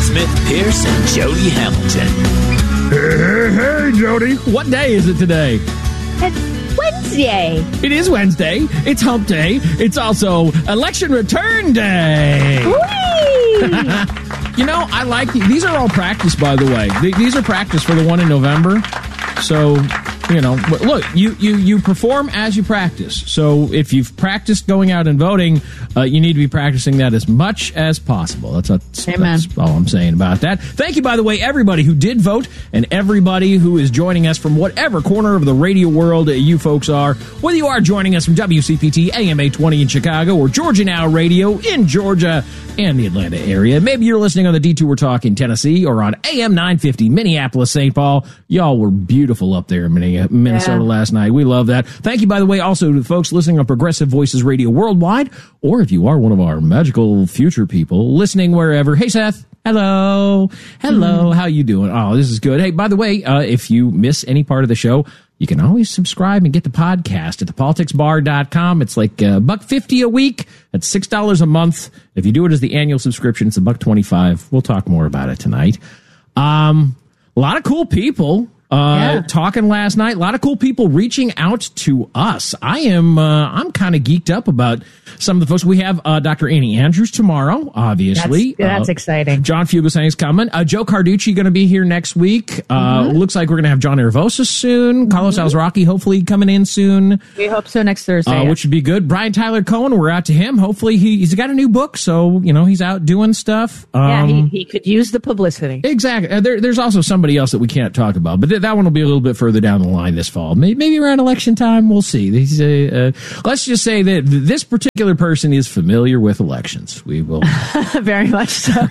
Smith, Pierce, and Jody Hamilton. Hey, Jody. What day is it today? It's Wednesday. It is Wednesday. It's hump day. It's also election return day. Whee! You know, I like these are all practice, by the way. These are practice for the one in November. So, you know, look, you perform as you practice. So if you've practiced going out and voting, you need to be practicing that as much as possible. That's all I'm saying about that. Thank you, by the way, everybody who did vote and everybody who is joining us from whatever corner of the radio world you folks are. Whether you are joining us from WCPT AM 820 in Chicago or Georgia Now Radio in Georgia and the Atlanta area. Maybe you're listening on the D2 Talk in Tennessee or on AM 950 Minneapolis, St. Paul. Y'all were beautiful up there in Minnesota last night. We love that. Thank you, by the way, also to folks listening on Progressive Voices Radio worldwide, or if you are one of our magical future people listening wherever. Hey, Seth. Hello. How you doing? Oh, this is good. Hey, by the way, if you miss any part of the show, you can always subscribe and get the podcast at thepoliticsbar.com. It's like $1.50 a week. That's $6 a month. If you do it as the annual subscription, it's $1.25. We'll talk more about it tonight. A lot of cool people talking last night. A lot of cool people reaching out to us. I'm kind of geeked up about some of the folks. We have Dr. Annie Andrews tomorrow, obviously. That's exciting. John Fugelsang's coming. Joe Carducci going to be here next week. Looks like we're going to have John Aravosa soon. Carlos Alzraki hopefully coming in soon. We hope so next Thursday. Which would be good. Brian Tyler Cohen, we're out to him. Hopefully he's got a new book, so, you know, he's out doing stuff. He could use the publicity. Exactly. There's also somebody else that we can't talk about, but that one will be a little bit further down the line this fall. Maybe around election time. We'll see. Let's just say that this particular person is familiar with elections. We will. Very much so.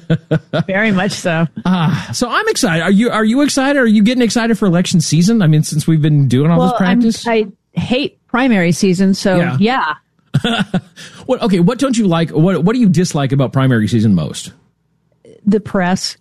Very much so. So I'm excited. Are you excited? Are you getting excited for election season? I mean, since we've been doing all this practice? I hate primary season, so yeah. What don't you like? What do you dislike about primary season most? The press.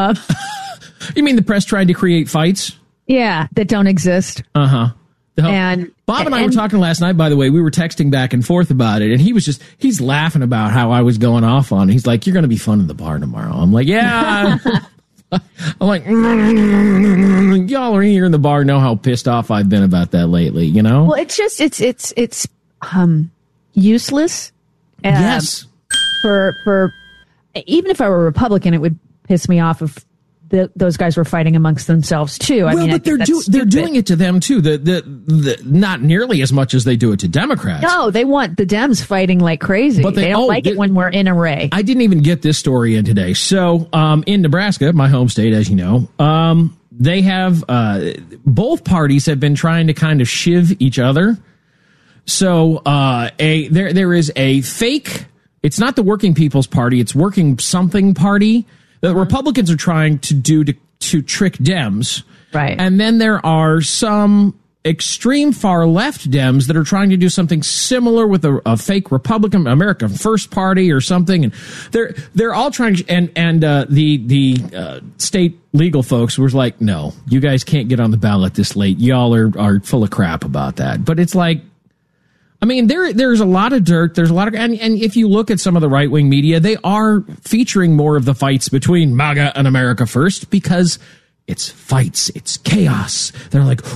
You mean the press trying to create fights? Yeah, that don't exist. And Bob and I were talking last night, by the way. We were texting back and forth about it, and he's laughing about how I was going off on it. He's like, "You're going to be fun in the bar tomorrow." I'm like, "Yeah." I'm like, y'all are here in the bar know how pissed off I've been about that lately, you know? Well, it's just it's useless. Yes. For even if I were a Republican, it would piss me off if those guys were fighting amongst themselves too. But they're doing it to them too. The not nearly as much as they do it to Democrats. No, they want the Dems fighting like crazy. But they don't like it when we're in array. I didn't even get this story in today. So in Nebraska, my home state, as you know, they have both parties have been trying to kind of shiv each other. So there is a fake. It's not the Working People's Party. It's Working Something Party. The Republicans are trying to do to trick Dems. Right. And then there are some extreme far left Dems that are trying to do something similar with a fake Republican America First Party or something. And they're all trying to, and the state legal folks were like, no, you guys can't get on the ballot this late. Y'all are full of crap about that. But it's like, I mean, there's a lot of dirt. There's a lot of, and if you look at some of the right wing media, they are featuring more of the fights between MAGA and America First because it's fights, it's chaos. They're like,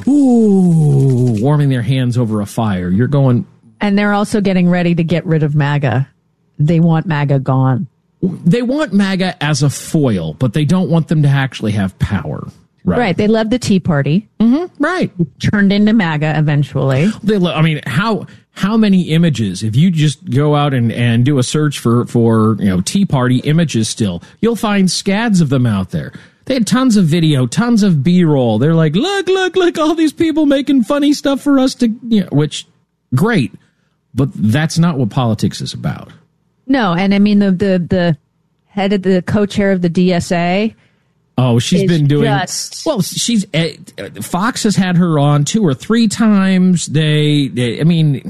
ooh, warming their hands over a fire. You're going, and they're also getting ready to get rid of MAGA. They want MAGA gone. They want MAGA as a foil, but they don't want them to actually have power. Right. They love the Tea Party. Mm-hmm. Right. Turned into MAGA eventually. I mean, how many images, if you just go out and do a search for Tea Party images still, you'll find scads of them out there. They had tons of video, tons of B-roll. They're like, look, all these people making funny stuff for us to, which, great. But that's not what politics is about. No, and I mean, the head of the co-chair of the DSA. Oh, she's been doing well. She's Fox has had her on 2 or 3 times. I mean,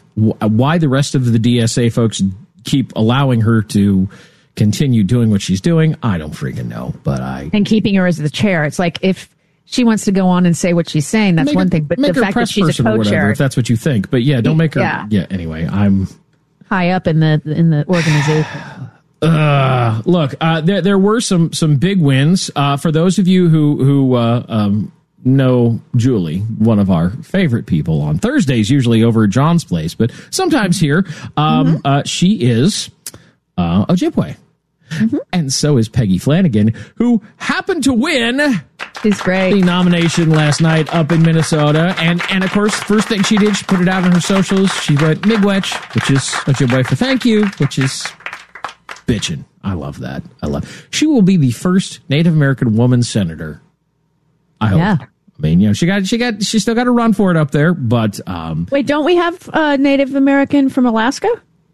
why the rest of the DSA folks keep allowing her to continue doing what she's doing, I don't freaking know. And keeping her as the chair, it's like if she wants to go on and say what she's saying, that's one thing. But the fact that she's a co-chair, if that's what you think. But yeah, don't make her. Yeah. Anyway, I'm high up in the organization. Look, there were some big wins. For those of you who know Julie, one of our favorite people on Thursdays, usually over at John's place, but sometimes here, she is Ojibwe. And so is Peggy Flanagan, who happened to win She's great. the nomination last night up in Minnesota. And of course, first thing she did, she put it out on her socials. She wrote Miigwech, which is Ojibwe for thank you, which is bitchin'. I love that. She will be the first Native American woman senator. I hope. Yeah. I mean, she still got to run for it up there, but Wait, don't we have a Native American from Alaska?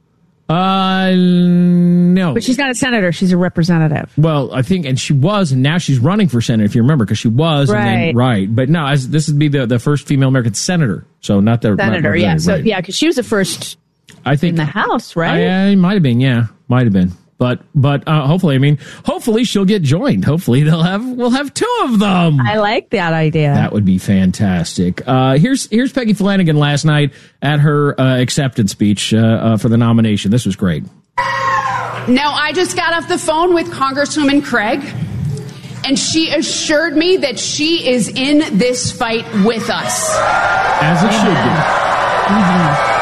no. But she's not a senator. She's a representative. Well, I think, and she was, and now she's running for senator, if you remember, because she was, Right. and then, right. But no, this would be the first female American senator, so not the Senator, yeah. So, right. yeah, because she was the first I think in the House, right? It might have been, yeah, might have been. But hopefully she'll get joined. Hopefully we'll have two of them. I like that idea. That would be fantastic. Here's Peggy Flanagan last night at her acceptance speech for the nomination. This was great. Now, I just got off the phone with Congresswoman Craig, and she assured me that she is in this fight with us. As it should be.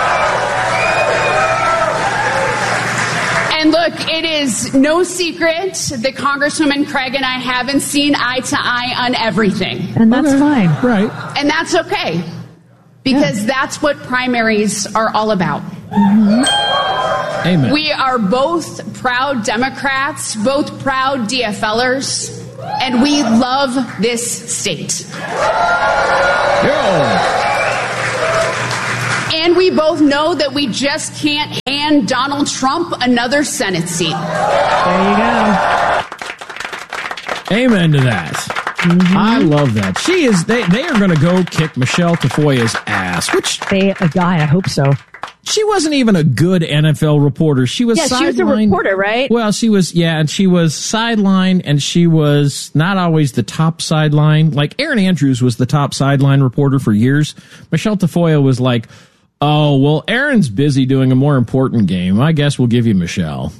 And look, it is no secret that Congresswoman Craig and I haven't seen eye to eye on everything. And that's fine. Right. And that's okay, because that's what primaries are all about. Amen. We are both proud Democrats, both proud DFLers, and we love this state. And we both know that we just can't hand Donald Trump another Senate seat. There you go. Amen to that. I love that. They are going to go kick Michelle Tafoya's ass, which I hope so. she wasn't even a good NFL reporter. She was Yeah, she was a sidelined. reporter, right? Well, she was, yeah, and she was sidelined, and she was not always the top sideline. Like Aaron Andrews was the top sideline reporter for years. Michelle Tafoya was like, oh, well, Aaron's busy doing a more important game. I guess we'll give you Michelle.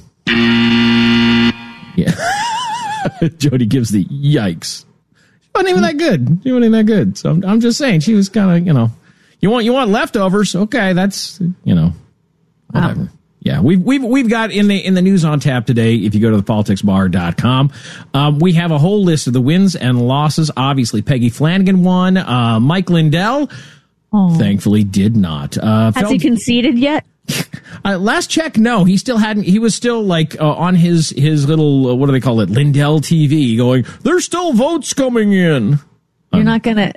Yeah. Jody gives the yikes. She wasn't even that good. So I'm just saying, she was kind of, you want leftovers? Okay, that's, whatever. Wow. Yeah, we've got in the news on tap today. If you go to thepoliticsbar.com, we have a whole list of the wins and losses. Obviously, Peggy Flanagan won. Mike Lindell, thankfully, did not. Has he conceded yet? Last check, no. He still hadn't. He was still like on his little what do they call it, Lindell TV, going, "There's still votes coming in." You're not gonna.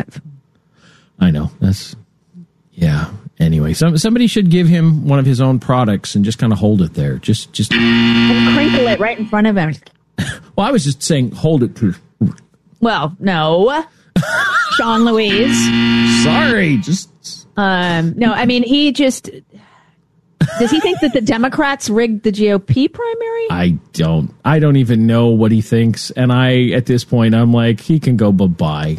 I know. That's yeah. Anyway, somebody should give him one of his own products and just kind of hold it there. Just And crinkle it right in front of him. Well, I was just saying, hold it to. Well, no. Sean Louise. Sorry, just. No, I mean, he just. Does he think that the Democrats rigged the GOP primary? I don't even know what he thinks. And at this point, I'm like, he can go bye-bye.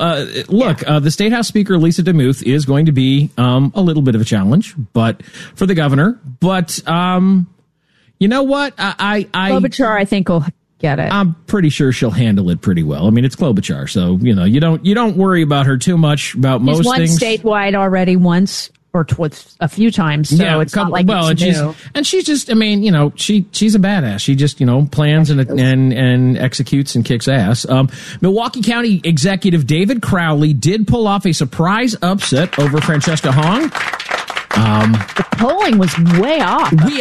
The State House Speaker, Lisa DeMuth, is going to be a little bit of a challenge, but for the governor. But you know what? Klobuchar, I think, will get it. I'm pretty sure she'll handle it pretty well. I mean, it's Klobuchar, so you don't worry about her too much about most things. She's won statewide already once or a few times, so it's not like it's new. She's just, I mean, she's a badass. She just, plans and executes and kicks ass. Milwaukee County Executive David Crowley did pull off a surprise upset over Francesca Hong. The polling was way off. We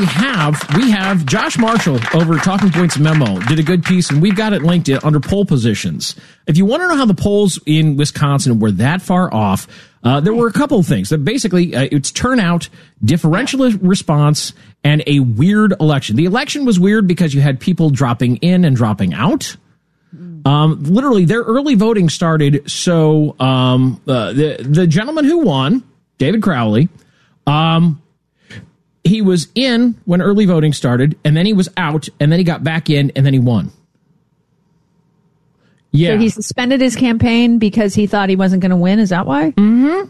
have Josh Marshall over Talking Points Memo did a good piece, and we've got it linked under poll positions. If you want to know how the polls in Wisconsin were that far off, there were a couple of things. That basically, it's turnout, differential response, and a weird election. The election was weird because you had people dropping in and dropping out. Literally, their early voting started. So the gentleman who won, David Crowley, he was in when early voting started, and then he was out, and then he got back in, and then he won. Yeah. So he suspended his campaign because he thought he wasn't going to win. Is that why? Mm-hmm.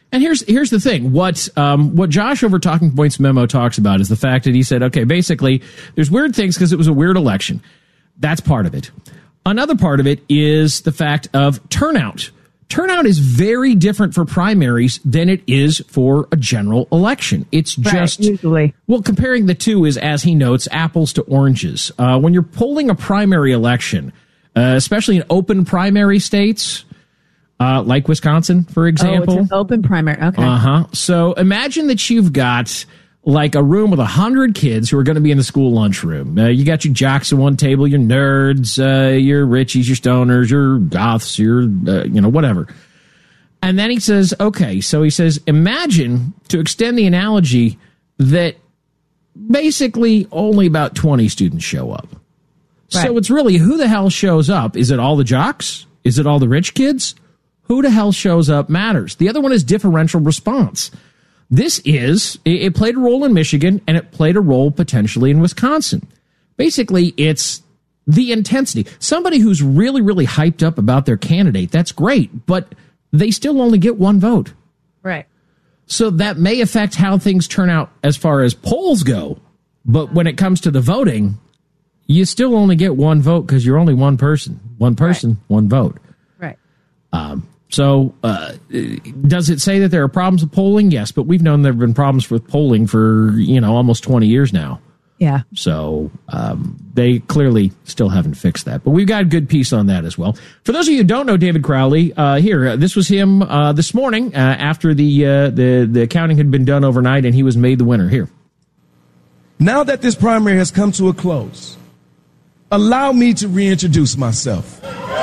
And here's the thing. What Josh over Talking Points memo talks about is the fact that he said, okay, basically, there's weird things because it was a weird election. That's part of it. Another part of it is the fact of turnout. Turnout is very different for primaries than it is for a general election. It's just, usually. Well, comparing the two is, as he notes, apples to oranges. When you're polling a primary election, especially in open primary states, like Wisconsin, for example. Oh, it's an open primary. Okay. So imagine that you've got like a room with 100 kids who are going to be in the school lunchroom. You got your jocks at one table, your nerds, your richies, your stoners, your goths, your, whatever. And then he says, imagine, to extend the analogy, that basically only about 20 students show up. Right. So it's really, who the hell shows up? Is it all the jocks? Is it all the rich kids? Who the hell shows up matters. The other one is differential response. It played a role in Michigan, and it played a role potentially in Wisconsin. Basically, it's the intensity. Somebody who's really, really hyped up about their candidate, that's great, but they still only get one vote. Right. So that may affect how things turn out as far as polls go, but when it comes to the voting, you still only get one vote because you're only one person. One person, right. One vote. Right. So does it say that there are problems with polling? Yes, but we've known there have been problems with polling for, almost 20 years now. Yeah. So they clearly still haven't fixed that. But we've got a good piece on that as well. For those of you who don't know David Crowley, this was him this morning after the counting had been done overnight, and he was made the winner. Here. Now that this primary has come to a close, allow me to reintroduce myself.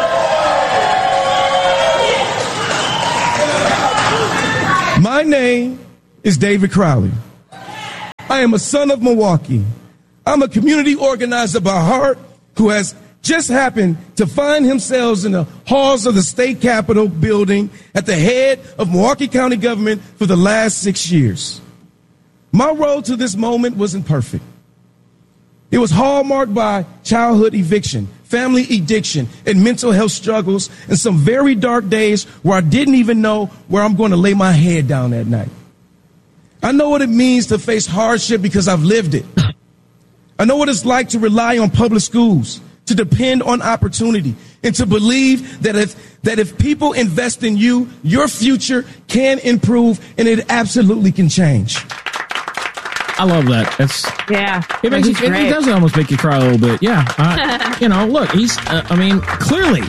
My name is David Crowley. I am a son of Milwaukee. I'm a community organizer by heart who has just happened to find himself in the halls of the state capitol building at the head of Milwaukee County government for the last 6 years. My road to this moment wasn't perfect. It was hallmarked by childhood eviction, family addiction, and mental health struggles, and some very dark days where I didn't even know where I'm going to lay my head down at night. I know what it means to face hardship because I've lived it. I know what it's like to rely on public schools, to depend on opportunity, and to believe that if people invest in you, your future can improve, and it absolutely can change. I love that. It does almost make you cry a little bit. Yeah. Look, he's, clearly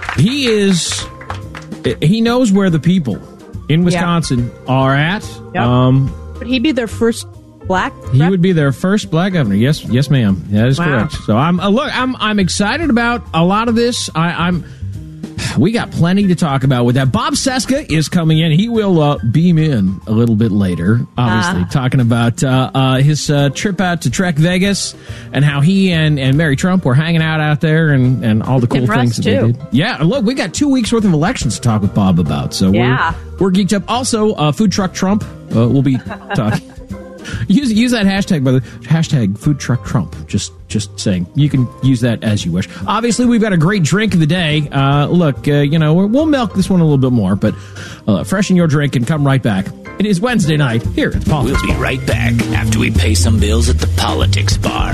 he knows where the people in Wisconsin are at. Yep. Would he be their first black rep? He would be their first black governor. Yes, ma'am. That is correct. So I'm excited about a lot of this. We got plenty to talk about with that. Bob Cesca is coming in. He will beam in a little bit later, obviously, talking about his trip out to Trek Vegas and how he and Mary Trump were hanging out there and all the cool things that they did. Yeah, look, we got 2 weeks worth of elections to talk with Bob about. So we're geeked up. Also, Food Truck Trump we'll be talking. Use that hashtag, by the hashtag Food Truck Trump. Just saying, you can use that as you wish. Obviously, we've got a great drink of the day. We'll milk this one a little bit more, but freshen your drink and come right back. It is Wednesday night here at the Politics Bar. We'll be right back after we pay some bills at the Politics Bar.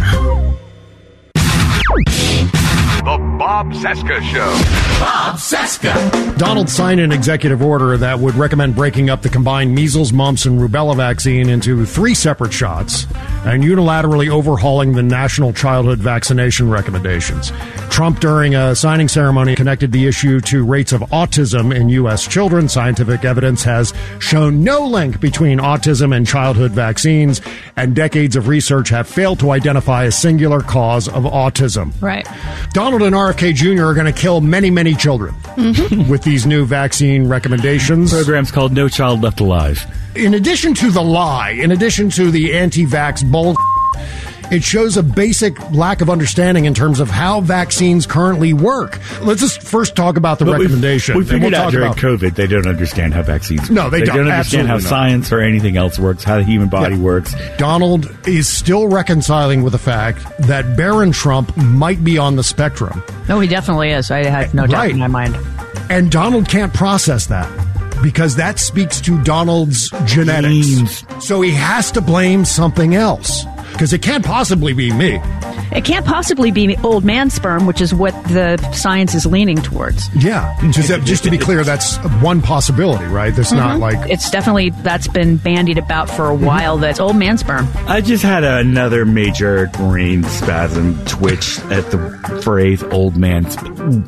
The Bob Cesca Show. Bob Cesca. Donald signed an executive order that would recommend breaking up the combined measles, mumps, and rubella vaccine into 3 separate shots and unilaterally overhauling the national childhood vaccination recommendations. Trump, during a signing ceremony, connected the issue to rates of autism in U.S. children. Scientific evidence has shown no link between autism and childhood vaccines, and decades of research have failed to identify a singular cause of autism. Right. Donald and RFK Jr. are going to kill many, many children with these new vaccine recommendations. The program's called No Child Left Alive. In addition to the lie, in addition to the anti-vax bull, it shows a basic lack of understanding in terms of how vaccines currently work. Let's just first talk about the recommendation. We figured out during COVID they don't understand how vaccines work. No, they don't understand how science or anything else works, how the human body works. Donald is still reconciling with the fact that Barron Trump might be on the spectrum. No, he definitely is. I have no doubt in my mind. And Donald can't process that. because that speaks to Donald's genetics. So he has to blame something else, because it can't possibly be me. It can't possibly be old man sperm, which is what the science is leaning towards. Yeah. Just to be clear, that's one possibility, right? That's not like... It's definitely, that's been bandied about for a while, that's old man sperm. I just had another major brain spasm twitch at the phrase old man sperm.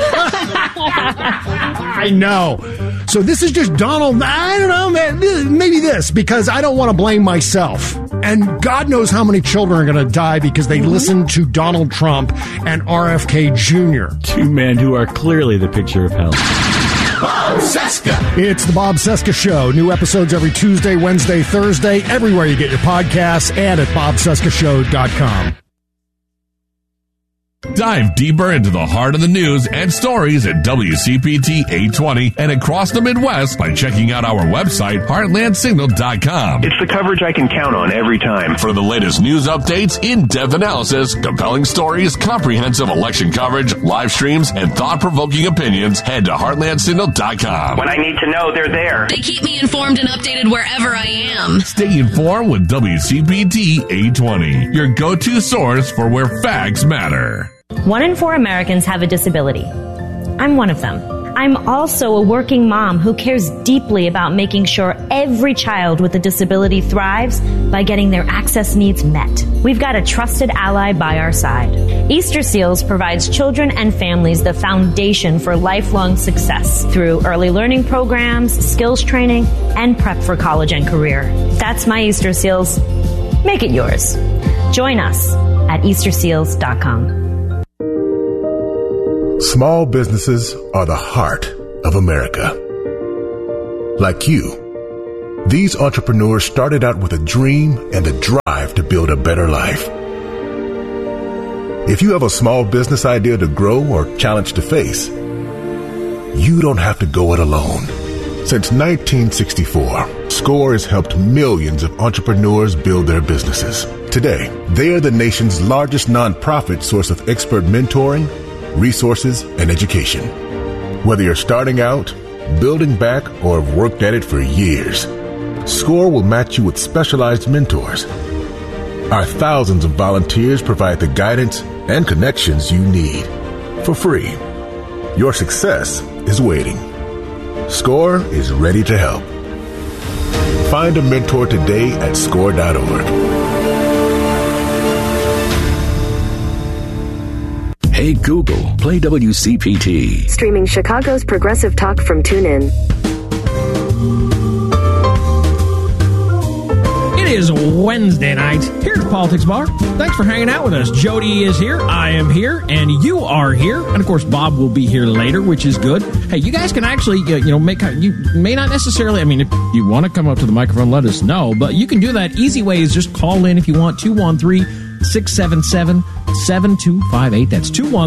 I know. So this is just Donald. I don't know, man. Maybe this, because I don't want to blame myself. And God knows how many children are going to die because they listen to Donald Trump and RFK Jr. Two men who are clearly the picture of hell. Bob Cesca. It's the Bob Cesca Show. New episodes every Tuesday, Wednesday, Thursday, everywhere you get your podcasts, and at bobcescashow.com. Dive deeper into the heart of the news and stories at WCPT 820 and across the Midwest by checking out our website, heartlandsignal.com. It's the coverage I can count on every time. For the latest news updates, in-depth analysis, compelling stories, comprehensive election coverage, live streams, and thought-provoking opinions, head to heartlandsignal.com. When I need to know, they're there. They keep me informed and updated wherever I am. Stay informed with WCPT 820, your go-to source for where facts matter. 1 in 4 Americans have a disability. I'm one of them. I'm also a working mom who cares deeply about making sure every child with a disability thrives by getting their access needs met. We've got a trusted ally by our side. Easter Seals provides children and families the foundation for lifelong success through early learning programs, skills training, and prep for college and career. That's my Easter Seals. Make it yours. Join us at easterseals.com. Small businesses are the heart of America. Like you, these entrepreneurs started out with a dream and the drive to build a better life. If you have a small business idea to grow or challenge to face, you don't have to go it alone. Since 1964, SCORE has helped millions of entrepreneurs build their businesses. Today, they are the nation's largest nonprofit source of expert mentoring, resources, and education. Whether you're starting out, building back, or have worked at it for years, SCORE will match you with specialized mentors. Our thousands of volunteers provide the guidance and connections you need for free. Your success is waiting. SCORE is ready to help. Find a mentor today at SCORE.org. Hey Google, play WCPT. Streaming Chicago's progressive talk from TuneIn. It is Wednesday night here at the Politics Bar. Thanks for hanging out with us. Jody is here, I am here, and you are here. And, of course, Bob will be here later, which is good. Hey, you guys can actually, you may not necessarily, if you want to come up to the microphone, let us know. But you can do that. Easy way is just call in if you want, 213-677-7258. That's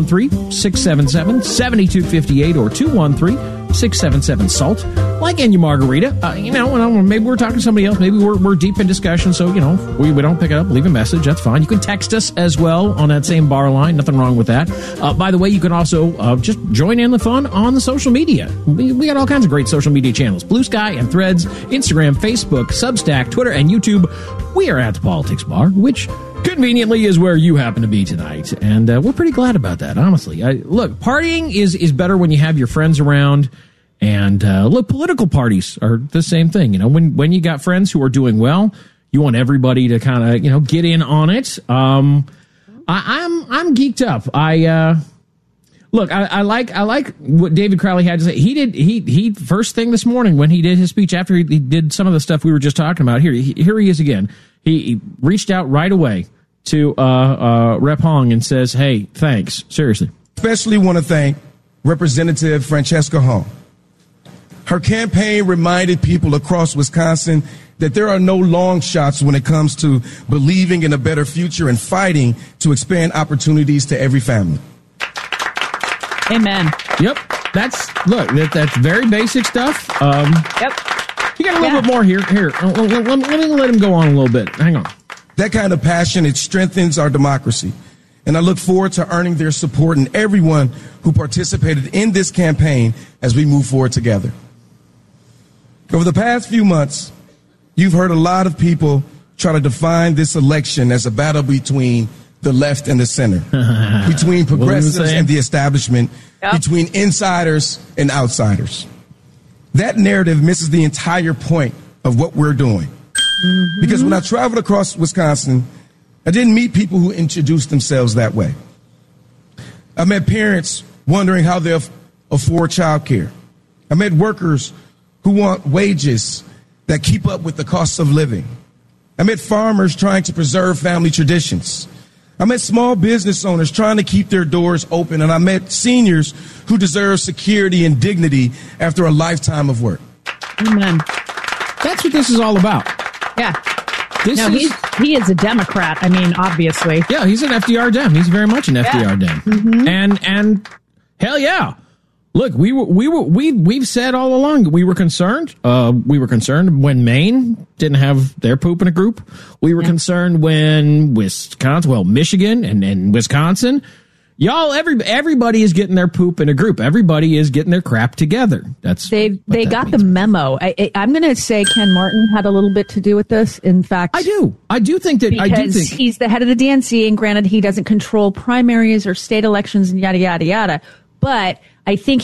213-677-7258 or 213-677-SALT. Like in your margarita. Maybe we're talking to somebody else. Maybe we're deep in discussion, so, we don't pick it up. Leave a message. That's fine. You can text us as well on that same bar line. Nothing wrong with that. By the way, you can also just join in the fun on the social media. We got all kinds of great social media channels. Blue Sky and Threads, Instagram, Facebook, Substack, Twitter, and YouTube. We are at the Politics Bar, which conveniently is where you happen to be tonight. And we're pretty glad about that, honestly. Look, partying is better when you have your friends around. And look, political parties are the same thing. When you got friends who are doing well, you want everybody to kind of get in on it. I'm geeked up. I like what David Crowley had to say. He first thing this morning when he did his speech after he did some of the stuff we were just talking about. Here he is again. He reached out right away to Rep. Hong and says, "Hey, thanks. Seriously." Especially want to thank Representative Francesca Hong. Her campaign reminded people across Wisconsin that there are no long shots when it comes to believing in a better future and fighting to expand opportunities to every family. Amen. Yep. That's very basic stuff. Yep. You got a little bit more here. Let him go on a little bit. Hang on. That kind of passion, it strengthens our democracy. And I look forward to earning their support and everyone who participated in this campaign as we move forward together. Over the past few months, you've heard a lot of people try to define this election as a battle between the left and the center, between progressives and the establishment, between insiders and outsiders. That narrative misses the entire point of what we're doing. Because when I traveled across Wisconsin, I didn't meet people who introduced themselves that way. I met parents wondering how they'll afford childcare. I met workers who want wages that keep up with the cost of living. I met farmers trying to preserve family traditions. I met small business owners trying to keep their doors open, and I met seniors who deserve security and dignity after a lifetime of work. Amen. That's what this is all about. Yeah. He is a Democrat. I mean, obviously. Yeah, he's an FDR Dem. He's very much an FDR Dem. Mm-hmm. And hell yeah. Look, we've said all along that we were concerned. We were concerned when Maine didn't have their poop in a group. We were concerned when Michigan and Wisconsin. Y'all, everybody is getting their poop in a group. Everybody is getting their crap together. They got the memo. I'm going to say Ken Martin had a little bit to do with this. In fact, I do think that because he's the head of the DNC, and granted, he doesn't control primaries or state elections and yada yada yada. But I think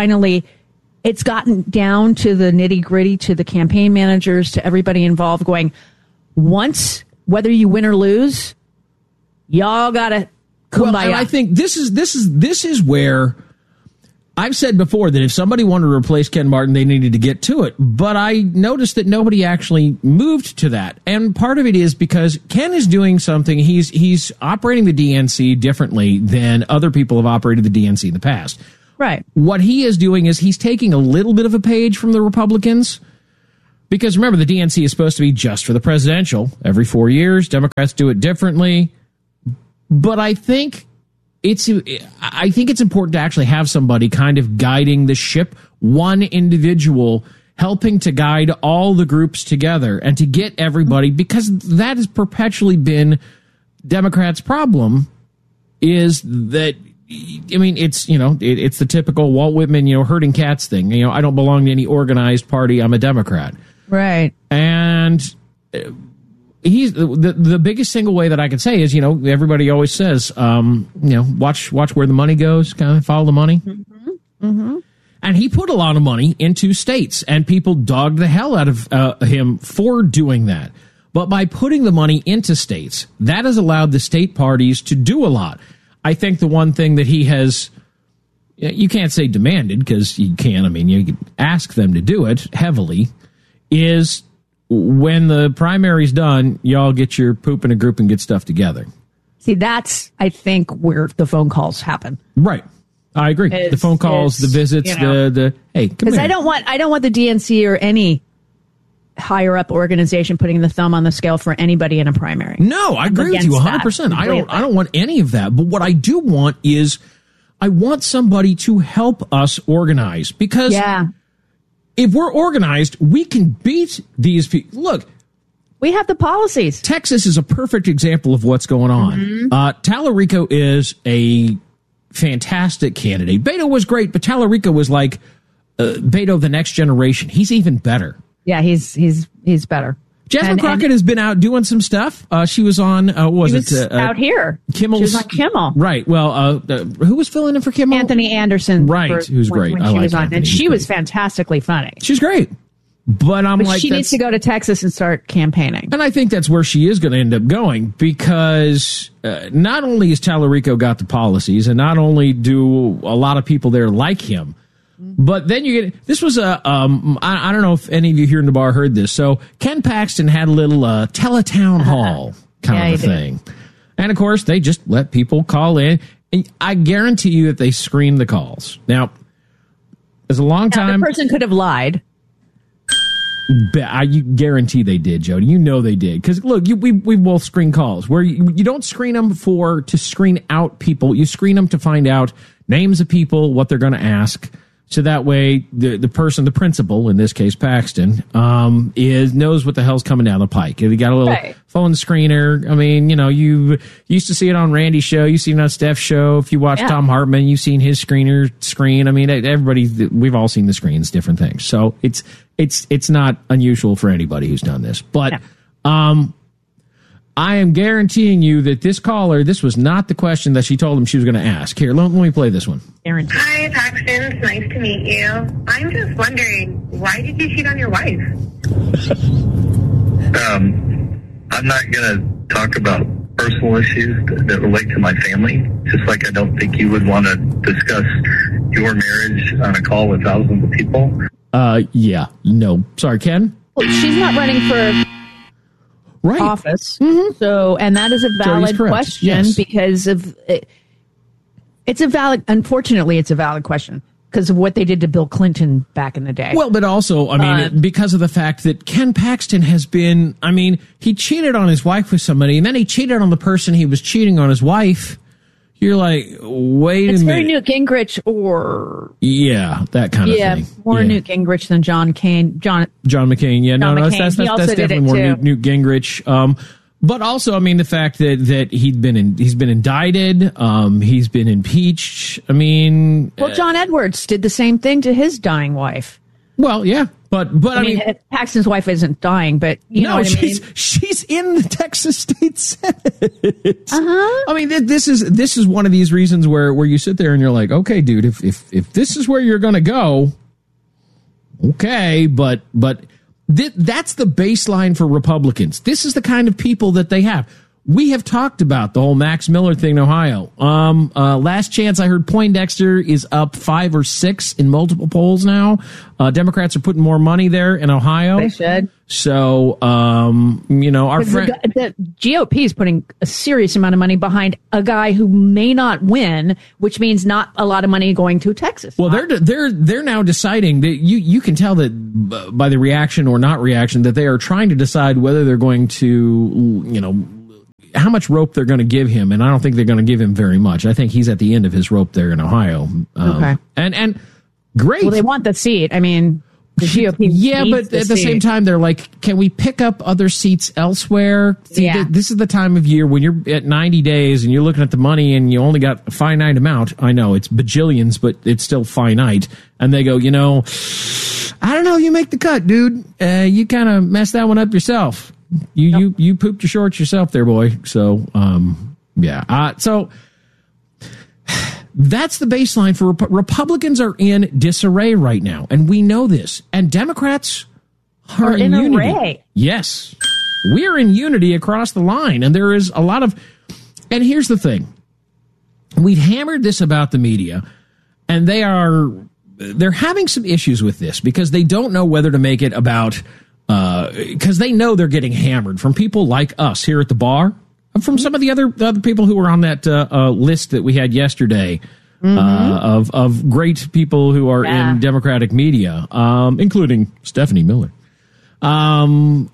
it's gotten down to the nitty gritty, to the campaign managers, to everybody involved, going, once, whether you win or lose, y'all gotta kumbaya. Well, and I think this is where I've said before that if somebody wanted to replace Ken Martin, they needed to get to it. But I noticed that nobody actually moved to that. And part of it is because Ken is doing something. He's operating the DNC differently than other people have operated the DNC in the past. Right. What he is doing is he's taking a little bit of a page from the Republicans. Because remember, the DNC is supposed to be just for the presidential. Every 4 years, Democrats do it differently. But I think it's important to actually have somebody kind of guiding the ship, one individual helping to guide all the groups together and to get everybody, because that has perpetually been Democrats' problem, is that, I mean, it's the typical Walt Whitman, herding cats thing. I don't belong to any organized party. I'm a Democrat. Right. And he's the biggest single way that I can say is, everybody always says, watch where the money goes, kind of follow the money. Mm-hmm. Mm-hmm. And he put a lot of money into states, and people dogged the hell out of him for doing that. But by putting the money into states, that has allowed the state parties to do a lot. I think the one thing that he has, you can't say demanded, because you can't. I mean, you can ask them to do it heavily, is when the primary's done, y'all get your poop in a group and get stuff together. See, that's, I think, where the phone calls happen. Right. I agree. The phone calls, the visits, hey, come here. Because I don't want the DNC or any higher up organization putting the thumb on the scale for anybody in a primary. No, I agree with you 100%. I don't want any of that. But what I do want is I want somebody to help us organize, because if we're organized, we can beat these people. Look, we have the policies. Texas is a perfect example of what's going on. Mm-hmm. Tallarico is a fantastic candidate. Beto was great, but Tallarico was like Beto the next generation. He's even better. Yeah, he's better. Jasmine Crockett has been out doing some stuff. She was on, out here. Kimmel's. She was on Kimmel. Right. Well, who was filling in for Kimmel? Anthony Anderson. Right. Who's great. When she was on. And she was fantastically funny. She's great. But she needs to go to Texas and start campaigning. And I think that's where she is going to end up going, because not only has Tallarico got the policies, and not only do a lot of people there like him, but then you get, this was I don't know if any of you here in the bar heard this. So Ken Paxton had a little teletown hall kind of thing. And of course, they just let people call in. And I guarantee you that they screened the calls. Now, there's a long time. The person could have lied. I guarantee they did, Jody. You know they did. Because, look, we both screen calls where you don't screen them to screen out people. You screen them to find out names of people, what they're going to ask, So that way, the person, the principal, in this case Paxton, knows what the hell's coming down the pike. He got a little phone screener. I mean, you used to see it on Randy's show. You've seen it on Steph's show. If you watch Tom Hartman, you've seen his screen. I mean, everybody, we've all seen the screens, different things. So it's not unusual for anybody who's done this. But I am guaranteeing you that this was not the question that she told him she was going to ask. Here, let me play this one. Hi, Paxton. It's nice to meet you. I'm just wondering, why did you cheat on your wife? I'm not going to talk about personal issues that relate to my family, just like I don't think you would want to discuss your marriage on a call with thousands of people. Yeah. No. Sorry, Ken? Well, she's not running for office. Mm-hmm. So, and that is a valid question because of unfortunately, it's a valid question because of what they did to Bill Clinton back in the day. Well, but also, I mean, because of the fact that Ken Paxton has been, I mean, he cheated on his wife with somebody and then he cheated on the person he was cheating on his wife. You're like, wait a minute. It's very Newt Gingrich or... Yeah, that kind of thing. Yeah, more Newt Gingrich than John McCain. John McCain, yeah. John McCain. That's definitely more Newt Gingrich. But also, I mean, the fact that he's been indicted, he's been impeached. I mean... Well, John Edwards did the same thing to his dying wife. Well, yeah. But I mean, Paxton's wife isn't dying, but you know what I mean? She's in the Texas State Senate. I mean, this is one of these reasons where you sit there and you're like, okay, dude, if this is where you're going to go, okay, but that's the baseline for Republicans. This is the kind of people that they have. We have talked about the whole Max Miller thing in Ohio. Last chance I heard Poindexter is up 5 or 6 in multiple polls now. Democrats are putting more money there in Ohio. They should. So, our friend... The GOP is putting a serious amount of money behind a guy who may not win, which means not a lot of money going to Texas. Well, they're now deciding that you can tell that by the reaction or not reaction that they are trying to decide whether they're going to, how much rope they're going to give him, and I don't think they're going to give him very much. I think he's at the end of his rope there in Ohio. Okay. And great. Well, they want the seat. I mean, the GOP but at the same time, they're like, can we pick up other seats elsewhere? See, this is the time of year when you're at 90 days and you're looking at the money and you only got a finite amount. I know it's bajillions, but it's still finite. And they go, I don't know, you make the cut, dude. You kind of messed that one up yourself. You pooped your shorts yourself there, boy. So, so that's the baseline for Republicans are in disarray right now. And we know this. And Democrats are in unity. Array. Yes. We're in unity across the line. And there is a lot of, and here's the thing. We've hammered this about the media and they're having some issues with this because they don't know whether to make it about, because they know they're getting hammered from people like us here at the bar, from some of the other people who were on that list that we had yesterday of great people who are in Democratic media, including Stephanie Miller, and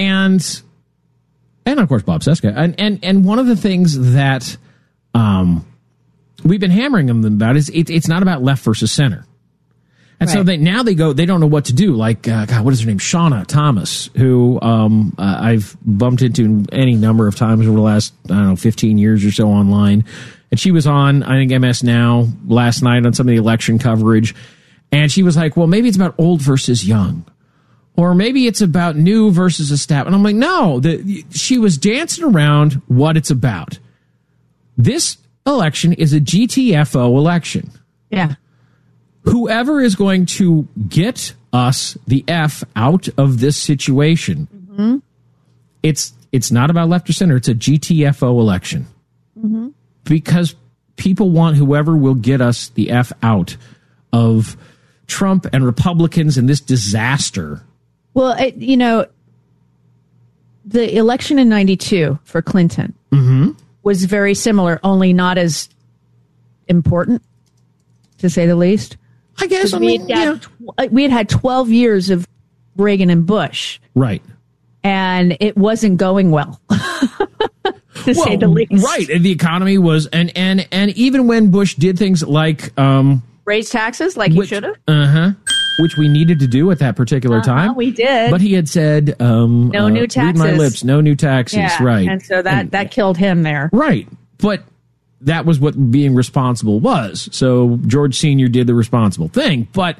of course Bob Cesca. And one of the things that we've been hammering them about is it's not about left versus center. And so they don't know what to do. Like, what is her name? Shauna Thomas, who I've bumped into any number of times over the last, 15 years or so online. And she was on, I think, MS Now last night on some of the election coverage. And she was like, well, maybe it's about old versus young. Or maybe it's about new versus established. And I'm like, no. She was dancing around what it's about. This election is a GTFO election. Yeah. Whoever is going to get us the F out of this situation, it's not about left or center. It's a GTFO election. Because people want whoever will get us the F out of Trump and Republicans and this disaster. Well, the election in 92 for Clinton was very similar, only not as important, to say the least. I guess we had 12 years of Reagan and Bush. Right. And it wasn't going well. To say the least. Right. And the economy was and even when Bush did things like raise taxes like he should have. Which we needed to do at that particular time. We did. But he had said, no new taxes. Read my lips, no new taxes. Yeah, right. And so that killed him there. Right. But that was what being responsible was. So George Sr. did the responsible thing. But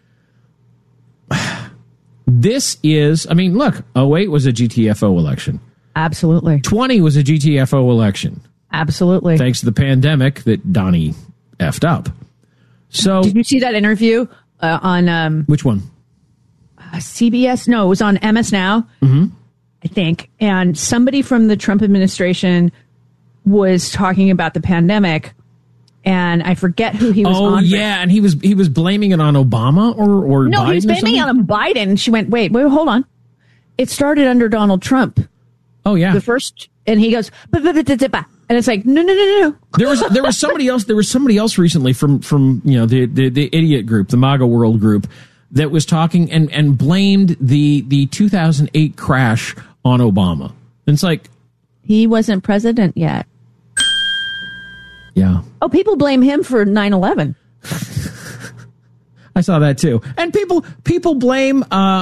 this is, I mean, look, 08 was a GTFO election. Absolutely. 20 was a GTFO election. Absolutely. Thanks to the pandemic that Donnie effed up. So did you see that interview on which one? CBS? No, it was on MS Now, I think. And somebody from the Trump administration was talking about the pandemic, and I forget who he was on. Oh, yeah, and he was blaming it on Obama or no, Biden. He was blaming it on Biden. She went, wait, hold on. It started under Donald Trump. Oh, yeah. The first, and he goes, and it's like, no. There was somebody else. There was somebody else recently from the idiot group, the MAGA World group, that was talking and blamed the 2008 crash on Obama. And it's like, he wasn't president yet. Yeah. Oh, people blame him for 9/11. I saw that too. And people blame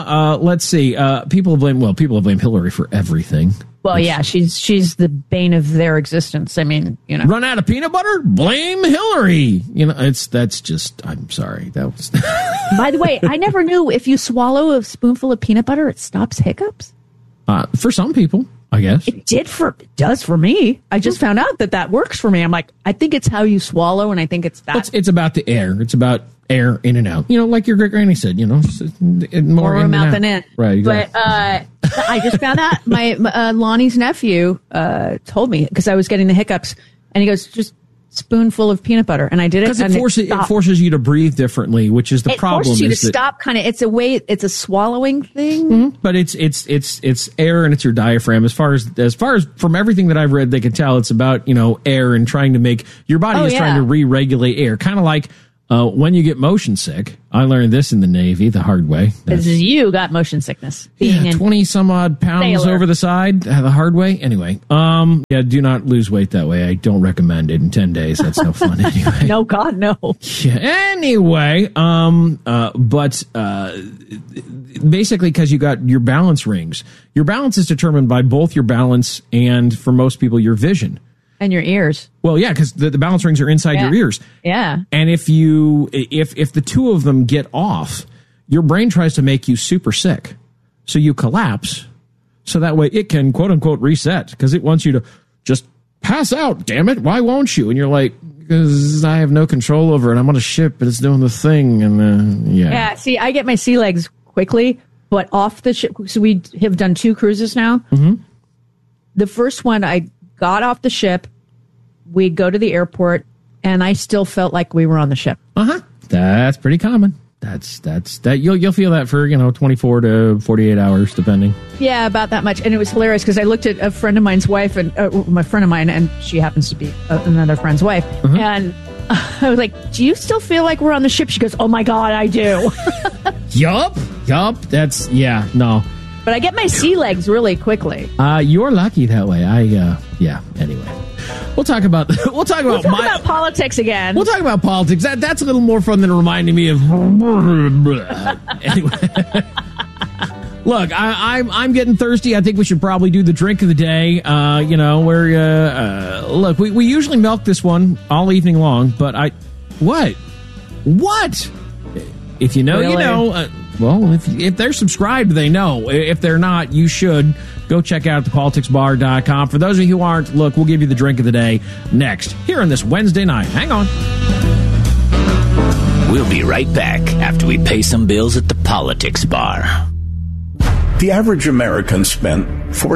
people blame Hillary for everything. Well, yeah, she's the bane of their existence. I mean, run out of peanut butter? Blame Hillary. That's just, I'm sorry. That was By the way, I never knew if you swallow a spoonful of peanut butter, it stops hiccups. For some people, I guess. It does for me. I just found out that works for me. I'm like, I think it's how you swallow, and I think it's that. It's about the air. It's about air in and out. Like your great granny said, more room out than in. Right, exactly. But I just found out my Lonnie's nephew told me, because I was getting the hiccups, and he goes, just spoonful of peanut butter, and I did it. Because it forces you to breathe differently, which is the problem. It forces you to stop. It's a swallowing thing. Mm-hmm. But it's air, and it's your diaphragm. As far as from everything that I've read, they can tell it's about air and trying to make your body trying to re-regulate air, kind of like. When you get motion sick, I learned this in the Navy the hard way. Because you got motion sickness. 20 some odd pounds sailor. Over the side the hard way. Anyway, do not lose weight that way. I don't recommend it in 10 days. That's no fun anyway. No, God, no. Yeah, anyway, but basically because you got your balance rings. Your balance is determined by both your balance and, for most people, your vision. And your ears. Well, yeah, because the balance rings are inside your ears. Yeah. And if the two of them get off, your brain tries to make you super sick. So you collapse. So that way it can, quote unquote, reset, because it wants you to just pass out. Damn it. Why won't you? And you're like, because I have no control over it. I'm on a ship, but it's doing the thing. And Yeah. See, I get my sea legs quickly, but off the ship. So we have done 2 cruises now. Mm-hmm. The first one, I got off the ship, we'd go to the airport, and I still felt like we were on the ship. That's pretty common. That's you'll feel that for 24 to 48 hours depending. Yeah, about that much. And it was hilarious because I looked at a friend of mine's wife, and my friend of mine, and she happens to be another friend's wife, and I was like, "Do you still feel like we're on the ship?" She goes, "Oh my God, I do." Yup. That's no. But I get my sea legs really quickly. You're lucky that way. Anyway. We'll talk about politics again. We'll talk about politics. That's a little more fun than reminding me of anyway. Look, I'm getting thirsty. I think we should probably do the drink of the day. Look, we usually milk this one all evening long, but what? If you know, really? You know. Well, if they're subscribed, they know. If they're not, you should go check out thepoliticsbar.com. For those of you who aren't, look, we'll give you the drink of the day next, here on this Wednesday night. Hang on. We'll be right back after we pay some bills at the Politics Bar. The average American spent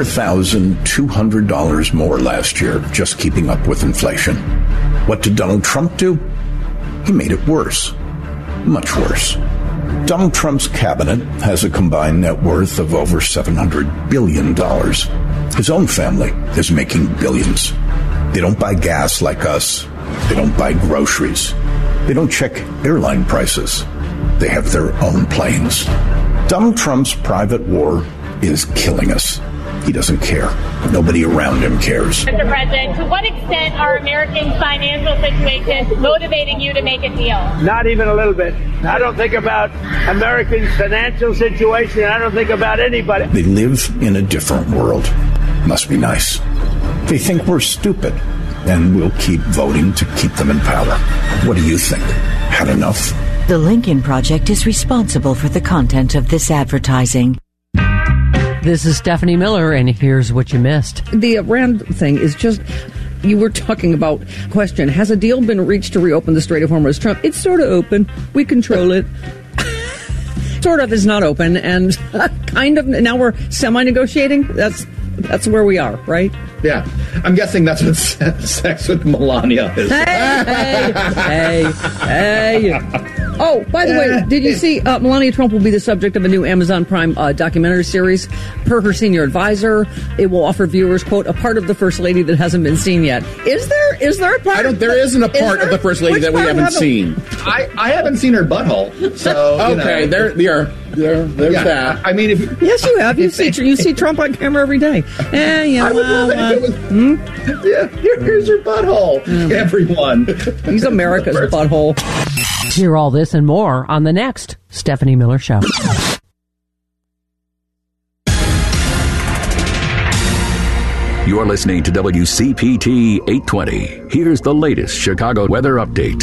$4,200 more last year just keeping up with inflation. What did Donald Trump do? He made it worse. Much worse. Donald Trump's cabinet has a combined net worth of over $700 billion. His own family is making billions. They don't buy gas like us. They don't buy groceries. They don't check airline prices. They have their own planes. Donald Trump's private war is killing us. He doesn't care. Nobody around him cares. Mr. President, to what extent are Americans' financial situations motivating you to make a deal? Not even a little bit. I don't think about Americans' financial situation. I don't think about anybody. They live in a different world. Must be nice. They think we're stupid, and we'll keep voting to keep them in power. What do you think? Had enough? The Lincoln Project is responsible for the content of this advertising. This is Stephanie Miller, and here's what you missed. The Iran thing is just... You were talking about, question, has a deal been reached to reopen the Strait of Hormuz? Trump, it's sort of open. We control it. Sort of is not open, and kind of, now we're semi-negotiating. That's where we are, right? Yeah. I'm guessing that's what sex with Melania is. Hey. Oh, by the way, did you see Melania Trump will be the subject of a new Amazon Prime documentary series? Per her senior advisor, it will offer viewers, quote, a part of the First Lady that hasn't been seen yet. Is there a part? There isn't a part of the First Lady that we haven't seen. I haven't seen her butthole. So okay, there's that. I mean, yes, you have. You see Trump on camera every day. I would love it if it was. Yeah, here's your butthole, everyone. He's America's butthole. Hear all this and more on the next Stephanie Miller Show. You're listening to WCPT 820. Here's the latest Chicago weather update.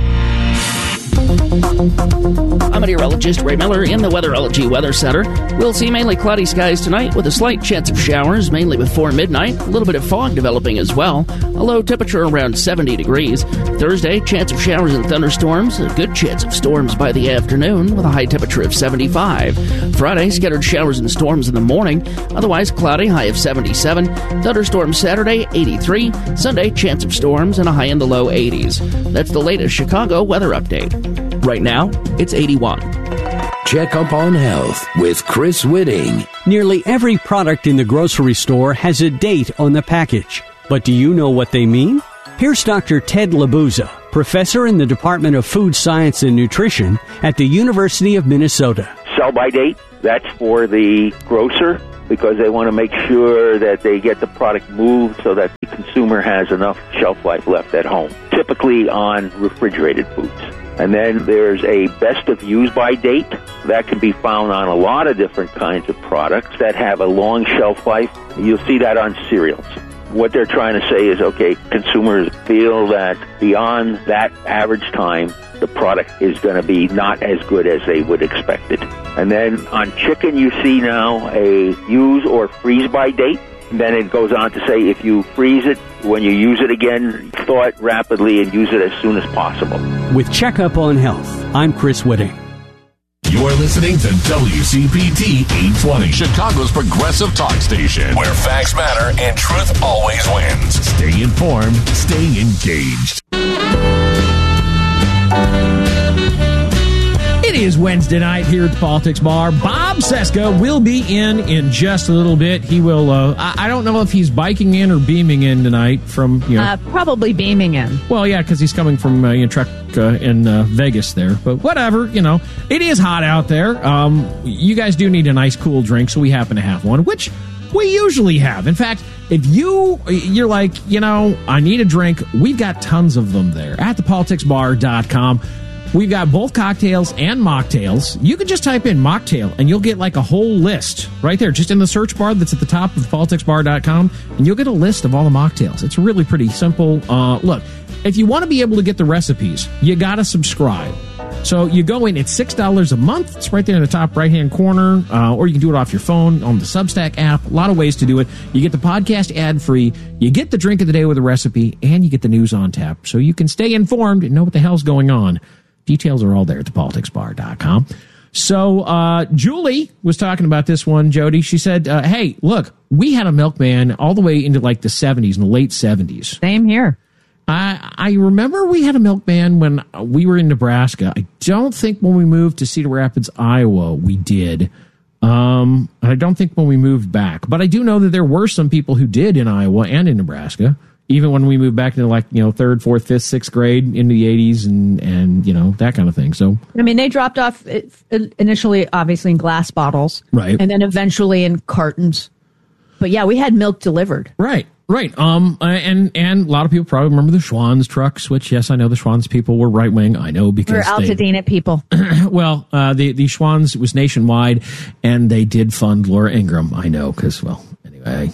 I'm meteorologist Ray Miller in the Weatherology Weather Center. We'll see mainly cloudy skies tonight with a slight chance of showers, mainly before midnight. A little bit of fog developing as well. A low temperature around 70 degrees. Thursday, chance of showers and thunderstorms. A good chance of storms by the afternoon with a high temperature of 75. Friday, scattered showers and storms in the morning. Otherwise cloudy, high of 77. Thunderstorms Saturday, 83. Sunday, chance of storms and a high in the low 80s. That's the latest Chicago weather update. Right now, it's 81. Check up on health with Chris Whitting. Nearly every product in the grocery store has a date on the package. But do you know what they mean? Here's Dr. Ted Labuza, professor in the Department of Food Science and Nutrition at the University of Minnesota. Sell-by date, that's for the grocer, because they want to make sure that they get the product moved so that the consumer has enough shelf life left at home, typically on refrigerated foods. And then there's a best of use by date. That can be found on a lot of different kinds of products that have a long shelf life. You'll see that on cereals. What they're trying to say is, okay, consumers feel that beyond that average time, the product is going to be not as good as they would expect it. And then on chicken, you see now a use or freeze by date. And then it goes on to say if you freeze it, when you use it again, thaw it rapidly and use it as soon as possible. With Checkup on Health, I'm Chris Whitting. You're listening to WCPT 820, Chicago's progressive talk station, where facts matter and truth always wins. Stay informed, stay engaged. It is Wednesday night here at the Politics Bar. Bob Cesca will be in just a little bit. He will, I don't know if he's biking in or beaming in tonight from, probably beaming in. Well, yeah, because he's coming from truck in Vegas there. But whatever, it is hot out there. You guys do need a nice cool drink, so we happen to have one, which we usually have. In fact, if you're like, I need a drink, we've got tons of them there at thepoliticsbar.com. We've got both cocktails and mocktails. You can just type in mocktail, and you'll get like a whole list right there, just in the search bar that's at the top of thepoliticsbar.com, and you'll get a list of all the mocktails. It's really pretty simple. Look, if you want to be able to get the recipes, you got to subscribe. So you go in, it's $6 a month. It's right there in the top right-hand corner, or you can do it off your phone on the Substack app. A lot of ways to do it. You get the podcast ad-free, you get the drink of the day with a recipe, and you get the news on tap. So you can stay informed and know what the hell's going on. Details are all there at thepoliticsbar.com. So Julie was talking about this one, Jody. She said, hey, look, we had a milkman all the way into like the 70s, in the late 70s. Same here. I remember we had a milkman when we were in Nebraska. I don't think when we moved to Cedar Rapids, Iowa, we did. I don't think when we moved back. But I do know that there were some people who did in Iowa and in Nebraska. Even when we moved back into third, fourth, fifth, sixth grade into the 80s and that kind of thing. So I mean, they dropped off initially, obviously, in glass bottles, right, and then eventually in cartons. But yeah, we had milk delivered. Right. And a lot of people probably remember the Schwann's trucks, which, yes, I know the Schwann's people were right wing. I know because we're Altadena people. Well, the Schwann's was nationwide, and they did fund Laura Ingraham. I know because, well, anyway,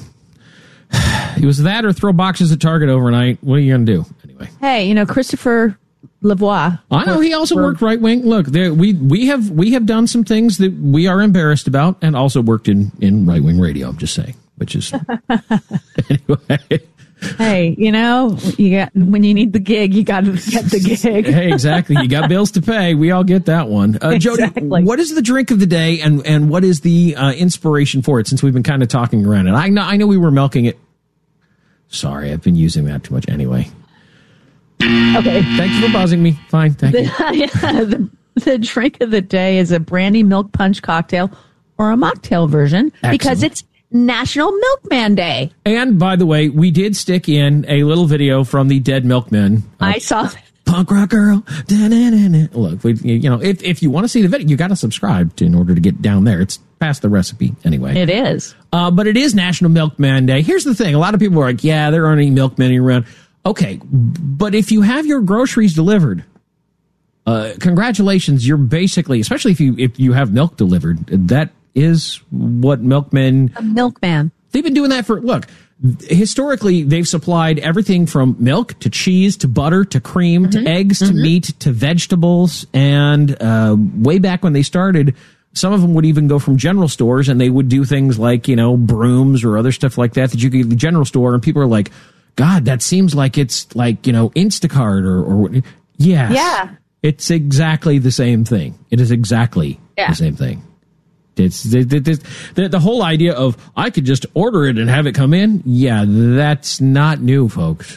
it was that or throw boxes at Target overnight. What are you going to do anyway? Hey, Christopher Lavoie. I know he also worked right wing. Look, we have done some things that we are embarrassed about, and also worked in right wing radio. I'm just saying. Which is anyway. Hey, you got when you need the gig, you got to get the gig. Hey, exactly. You got bills to pay. We all get that one. Jody, what is the drink of the day, and what is the inspiration for it? Since we've been kind of talking around it, I know we were milking it. Sorry, I've been using that too much anyway. Okay, thanks for buzzing me. Fine, thank you. The drink of the day is a brandy milk punch cocktail or a mocktail version. Excellent. Because it's National Milkman Day. And by the way, we did stick in a little video from the Dead Milkmen. I saw that. Punk rock girl. Look, if you want to see the video, you got to subscribe in order to get down there. It's past the recipe anyway. It is. But it is National Milkman Day. Here's the thing. A lot of people are like, yeah, there aren't any milkmen around. Okay, but if you have your groceries delivered, congratulations. You're basically, especially if you have milk delivered, that is what milkmen... A milkman. They've been doing that historically, they've supplied everything from milk to cheese to butter to cream to eggs to meat to vegetables. And way back when they started, some of them would even go from general stores and they would do things like, brooms or other stuff like that you could get at the general store. And people are like, God, that seems like it's like, Instacart or yes. Yeah. It's exactly the same thing. It is exactly the same thing. It's the whole idea of I could just order it and have it come in. Yeah, that's not new, folks.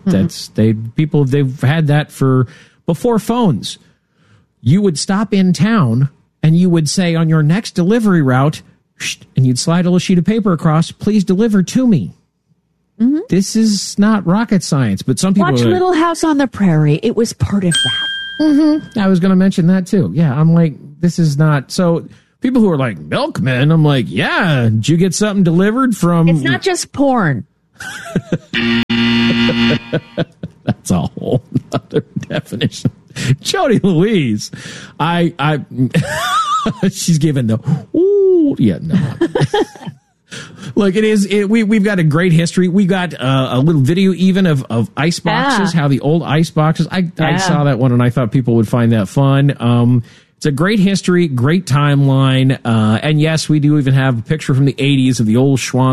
They've had that for before phones. You would stop in town and you would say on your next delivery route, and you'd slide a little sheet of paper across. Please deliver to me. Mm-hmm. This is not rocket science, but some people watch Little House on the Prairie. It was part of that. Mm-hmm. I was going to mention that too. Yeah, I'm like, this is not so. People who are like, milkmen, I'm like, yeah, did you get something delivered from... It's not just porn. That's a whole other definition. Jody Louise, she's giving the, ooh, yeah, no. Look, we've got a great history. We got a little video even of ice boxes, how the old ice boxes, I saw that one and I thought people would find that fun. It's a great history, great timeline, and yes, we do even have a picture from the 80s of the old Schwann